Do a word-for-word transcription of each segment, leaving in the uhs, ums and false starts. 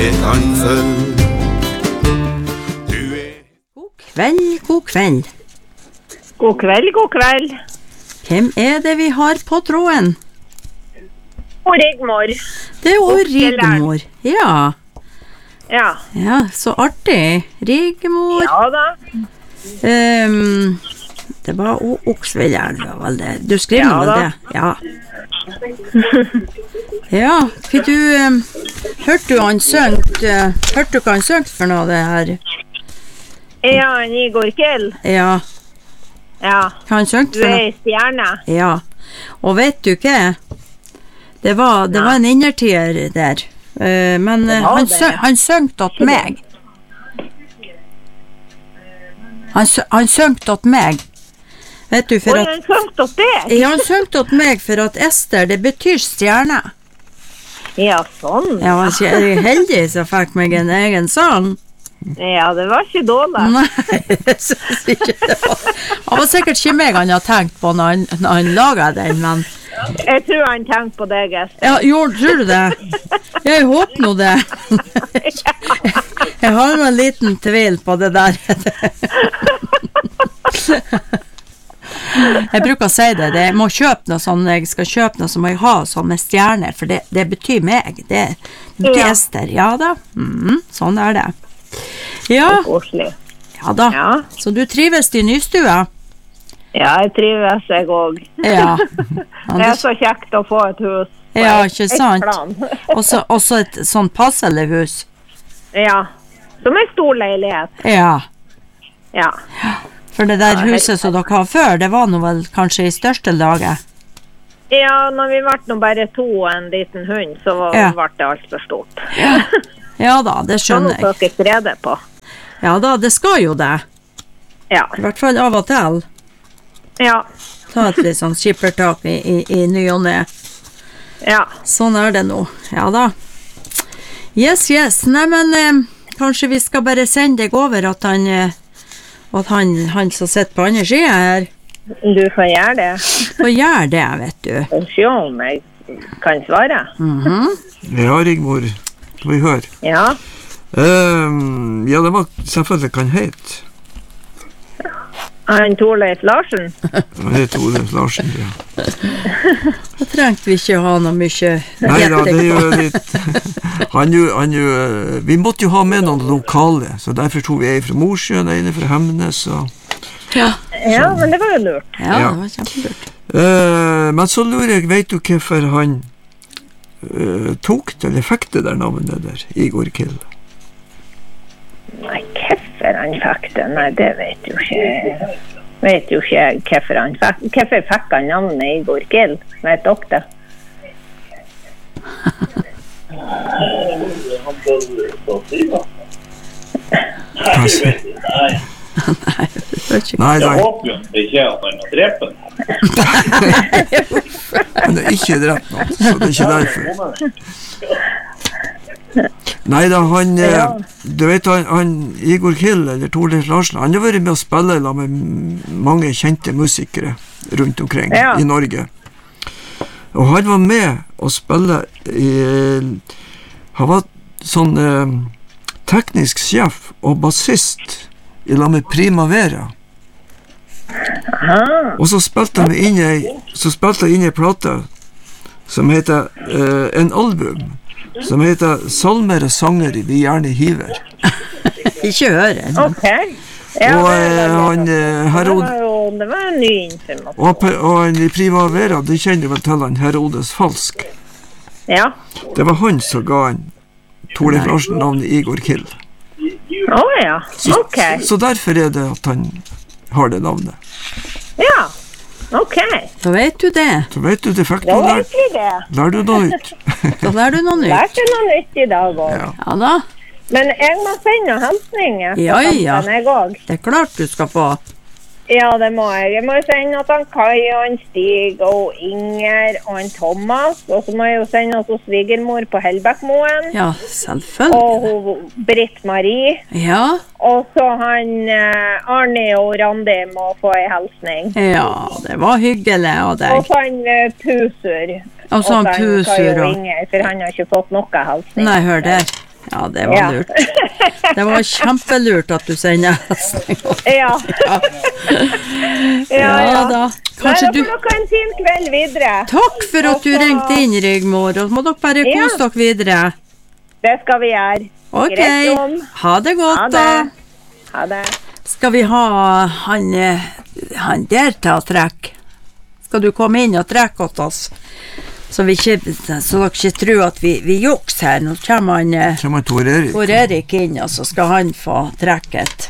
det kan følge. God kveld, god kveld. God kveld, god kveld. Hvem er det vi har på tråden? Og Rigmor. Det er jo Rigmor. Ja. Ja. Ja, så artig. Rigmor. Ja da. Um, det var o- Oksveljelv, vel det. Du skriver Ja vel da. det? Ja. Ja, for du, um, hørte du han søngt, uh, hørte du hva han søngt for noe det her? Ja, en Igor Kill. Ja, Ja. hva han søngt Du for er noe? en stjerne. Ja, og vet du hva? Det var, det var en innertier der, uh, men uh, var han, det. sø, han søngt åt meg. Han, sø, han søngt åt meg. Vet du, for Og at... en søngt opp det. Ja, han søngte åt meg for at Ester, det betyr stjerne. Ja, sånn. Jeg var ikke jeg er heldig som fikk meg en egen sang. Ja, det var ikke dårlig. Nei, jeg synes ikke det var. Det var sikkert ikke meg han hadde tenkt på når han, når han laget den, men... Jeg tror han tenkte på deg, Ester. Ja, jo, tror du det? Jeg håper nå det. Jeg har en liten tvil på det der. Jeg bruker å si det, det jeg må kjøpe noe sånn, jeg skal kjøpe noe, så må jeg ha sånn med stjerner, for det, det betyr meg, det, det betyr Ja. Ester, ja da, mm, sånn er det. Ja, Koselig. ja da, Ja. så du trives i nystua? Ja, jeg trives jeg også. Ja. Det er så kjekt å få et hus. på Ja, et- ikke et sant? plan. Også, også et sånn passelig hus. Ja, som en stor leilighet. Ja, Ja. for det der Ja, helt huset som dere har før, det var nå vel kanskje i største laget. Ja, når vi ble nå bare to og en liten hund, så var, Ja. ble det alt for stort. Ja da, det Så nå skjønner jeg. får dere rede på. Ja da, det skal jo det. Ja. I hvert fall av og til. Ja. Ta et litt sånn skippertak i, i, i ny og ne. Ja. Sånn er det nå. Ja da. Yes, yes. Nei, men eh, kanskje vi skal bare sende deg over at han, eh, at han, han som sitter på andre siden her, Du får gjøre det. får gjøre det, vet du. Og se om jeg kan svare. Mhm. Ja, Rigmor, skal vi høre. Ja. Ehm, ja, det var selvfølgelig kan hete. Han Torleif Larsen. Han heter Olef Larsen, ja. Da trengte vi ikke ha noe mye Nei da, det er gjetting jo på. litt... Han jo, han jo, eh, vi måtte jo ha med noen lokale, så derfor tog vi en fra Mosjøen, en fra Hemnes, og... Ja, Ja, men det var jo lurt. ja, Ja. det var kjempelurt. Eh, men så lurer jeg, vet du hvorfor han eh, tok det, eller fikk det der navnet der, Igor Kill? Nei, hvorfor han fikk det? Nei, det vet jo ikke. Vet jo ikke hvorfor han fikk. Hvorfor fikk han navnet Igor Kill? Vet dere det? Hva sier- Nei, Jeg nei, håper jo ikke at han har drept den. han er ikke drept noen, så det er ikke derfor. Nei da, han, eh, du vet, han, han Igor Kill, eller Torleif Larsen, han har vært med å spille sammen med m- mange kjente musikere rundt omkring Ja. i Norge. Og han var med å spille i, han var sånn eh, teknisk sjef og bassist i lag med Primavera. Og så spilte han inn i, så spilte han inn i en plate som heter eh, en album, som heter Salmer og sanger vi gjerne hiver. Ikke høre. Ok. Ja, og det, eh, han eh, det, Herod, var jo, det var en ny informasjon. og, pe- og han i Primavera, det kjenner vel til han Herodes Falsk. Ja. Det var han som ga han Torleif Larsen navnet Igor Kill. Å ja, ok. Så derfor er det at han har det navnet. Ja, ok. Da vet du det. Så vet du, det fikk Da du lær, vet vi det. lær du noe nytt. Da lærer du noe nytt. Lærte noe nytt i dag også. Ja. Ja da, Men jeg må sende noen hensninger. på Ja, ja. tampen, Jeg også. det er klart du skal få. Ja, det må jeg. Jeg må jo sende at han Kai og han Stig og Inger og han Thomas. Og så må jeg jo sende oss svigermor på Hellbækmoen. Ja, selvfølgelig. Og hun Britt Marie. Ja, Og så han eh, Arne og Randi må få en hilsning. ja, det var hyggelig av Og deg. så han eh, Pusur. Og så han Kai Pusur og og... Inger, for han har ikke fått noe hilsning. Nei, hør der. Ja, det var Ja. lurt. Det var kjempelurt at du sender hesten. Ja. Ja, Ja, ja. da. Nei, Kanskje da du... får dere ha en fin kveld videre. Takk for at du Og så- ringte inn, Rigmor, og må dere bare Ja. kose dere videre. Det skal vi gjøre. Ok, Greit, Jon. ha det godt Ha da. det. Ha det. Skal vi ha han, eh, han der til å trekke? Skal du komme inn og trekke åt oss? Så, vi ikke, så dere ikke tror at vi, vi juks her. Nå kommer han eh, Kommer Tor Erik. Tor Erik inn, og så skal han få trekke et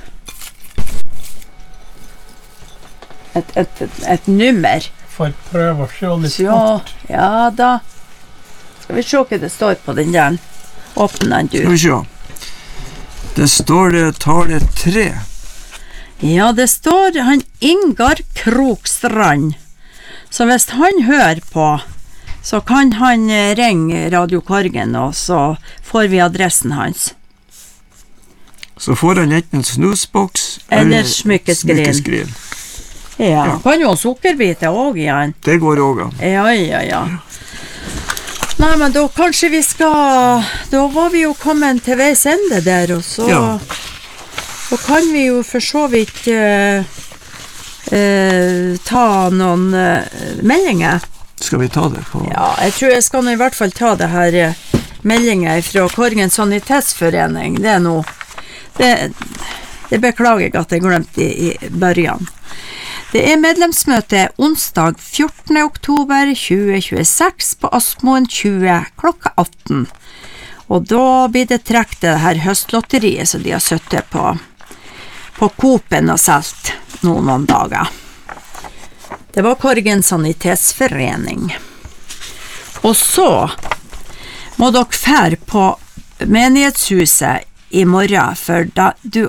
et, et, et, et nummer. Får prøve å se litt Ja, ja da. Skal vi se hva det står på den der. Åpne den, Skal du. vi se. Det står det tallet tre. Ja, det står han Ingar Krokstrand. Så hvis han hører på, så kan han eh, ringe Radio Korgen, og så får vi adressen hans. Så får han enten snusboks Eller smykkeskrin. smykkeskrin. Ja, Ja. kan jo ha sukkerbiter også igjen. Det går òg an. Ja, ja, ja. Nei, men da kanskje vi skal... Da var vi jo kommet til veis ende der, og så... Ja. Så kan vi jo for så vidt eh, eh, ta noen eh, meldinger. Skal vi ta det på? Ja, jeg tror jeg skal nå i hvert fall ta det her eh, meldinger fra Korgen Sanitetsforening. Det er nå... Det, det beklager jeg at jeg glemte i, i børjan. Det er medlemsmøte onsdag fjortende oktober tjue tjueseks på Aspmoen tjue klokka atten. Og da blir det trekt det her høstlotteriet som de har suttet på, på Coop-en og selt nå noen dager. Det var Korgen Sanitetsforening. Og så må dere fære på menighetshuset i morgen, for da du